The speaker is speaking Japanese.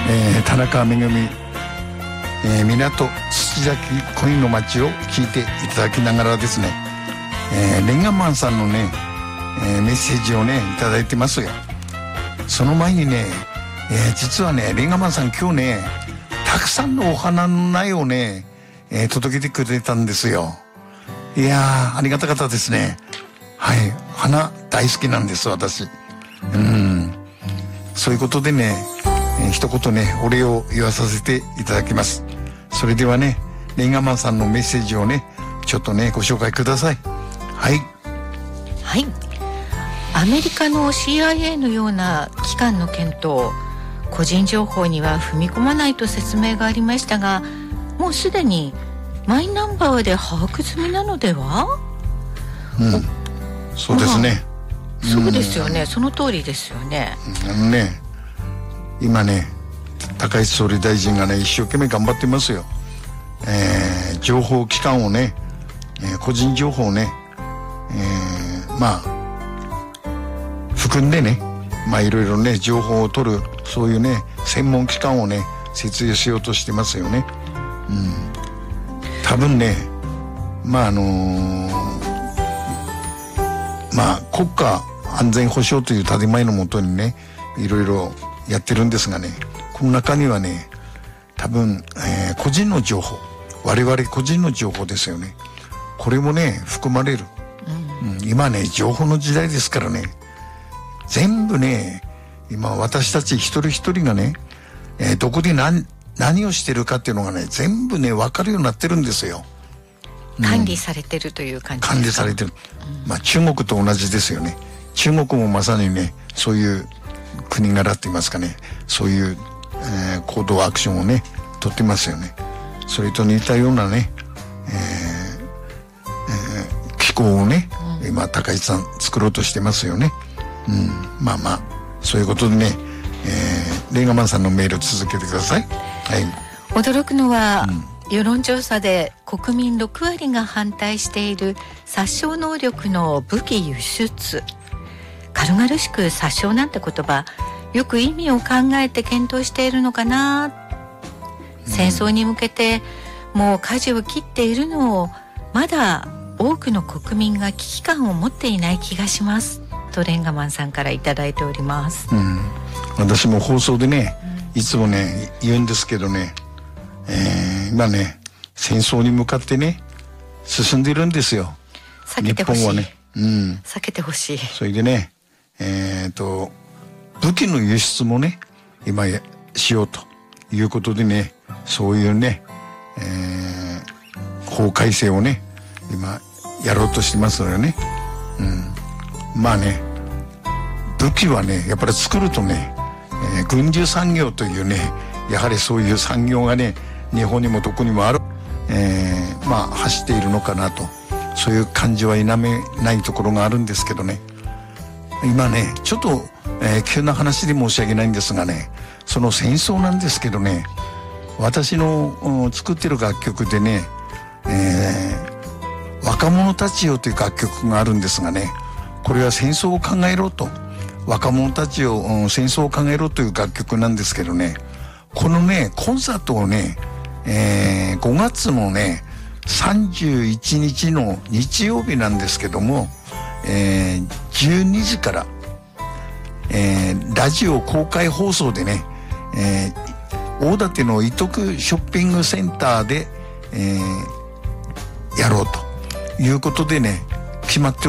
田中めぐみ、港土崎恋の街を聞いていただきながらですね、レンガマンさんのね、メッセージをねいただいてますよ。その前にね、実はねレンガマンさん今日ねたくさんのお花の苗をね、届けてくれたんですよ。いやーありがたかったですね。はい、花大好きなんです私。そういうことでね、一言ねお礼を言わさせていただきます。それではねレンガマンさんのメッセージをねちょっとねご紹介ください。はいはい。アメリカの CIA のような機関の検討、個人情報には踏み込まないと説明がありましたが、もうすでにマイナンバーで把握済みなのでは？ そうですね。 そうですよね。その通りですよね。 今ね高市総理大臣がね一生懸命頑張ってますよ。情報機関をね、個人情報をね、含んでね、いろいろね情報を取るそういうね専門機関をね設営しようとしてますよね。多分ね国家安全保障という建前のもとにねいろいろやってるんですがね、この中にはね多分、個人の情報、我々個人の情報ですよね、これもね含まれる、今ね情報の時代ですからね、全部ね今私たち一人一人がね、どこで何をしてるかっていうのがね全部ね分かるようになってるんですよ。 管理されてるという感じですか？ 管理されてる、中国と同じですよね。中国もまさにねそういう国柄って言いますかね、そういう、行動アクションをね取ってますよね。それと似たようなね、機構をね、今高市さん作ろうとしてますよね。そういうことでね、レンガマンさんのメール続けてください。はい。 驚くのは、世論調査で国民6割が反対している殺傷能力の武器輸出。軽々しく殺傷なんて言葉、よく意味を考えて検討しているのかな。戦争に向けてもう舵を切っているのをまだ多くの国民が危機感を持っていない気がしますとレンガマンさんからいただいております。 私も放送でね、いつもね言うんですけどね、今ね戦争に向かってね進んでいるんですよ。 避けてほしい。 日本はね、 避けてほしい。 それでね、武器の輸出もね今しようということでね、そういうね、法改正をね今やろうとしてますのよね。武器はねやっぱり作るとね、軍需産業というねやはりそういう産業がね日本にもどこにもある、走っているのかなと、そういう感じは否めないところがあるんですけどね。今ねちょっと、急な話で申し訳ないんですがね、その戦争なんですけどね、私の作ってる楽曲でね、若者たちよという楽曲があるんですがね、これは戦争を考えろと、若者たちを、戦争を考えろという楽曲なんですけどね、このねコンサートをね、5月のね31日の日曜日なんですけども、12時から、ラジオ公開放送でね、大館の伊徳ショッピングセンターで、やろうということでね決まって